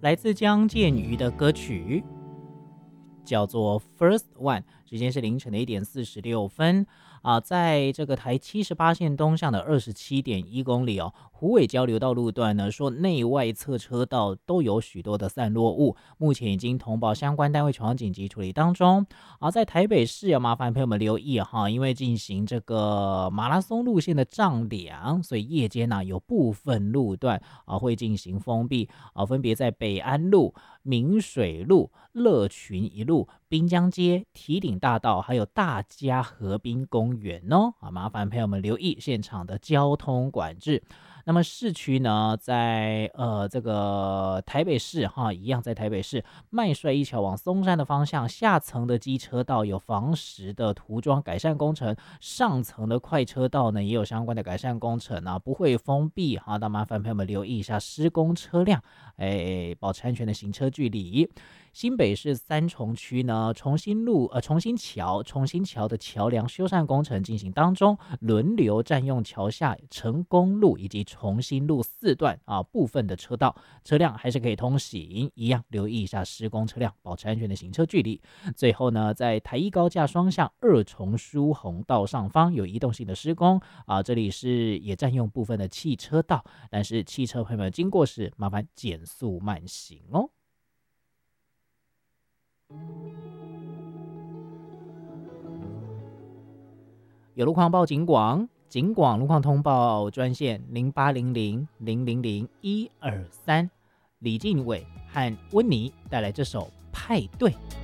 来自江建瑜的歌曲，叫做 First One， 时间是凌晨的1点46分啊，在这个台78线东向的27.1公里哦，虎尾交流道路段呢，说内外侧车道都有许多的散落物，目前已经通报相关单位前往紧急处理当中。在台北市要麻烦朋友们留意哈，因为进行这个马拉松路线的丈量，所以夜间呢有部分路段会进行封闭分别在北安路、明水路、乐群一路、滨江街、堤顶大道，还有大家河滨公园哦。麻烦朋友们留意现场的交通管制。那么市区呢，在这个台北市一样在台北市麦帅一桥往松山的方向，下层的机车道有防石的涂装改善工程，上层的快车道呢也有相关的改善工程不会封闭那麻烦朋友们留意一下施工车辆，保持安全的行车距离。新北市三重区呢，重新桥的桥梁修缮工程进行当中，轮流占用桥下成功路以及重新路4段部分的车道，车辆还是可以通行，一样留意一下施工车辆，保持安全的行车距离。最后呢，在台一高架双向2重疏洪道上方有移动性的施工这里是也占用部分的汽车道，但是汽车朋友们经过时麻烦减速慢行哦。有路况报警广路况通报专线0800000123，李静伟和温妮带来这首派对。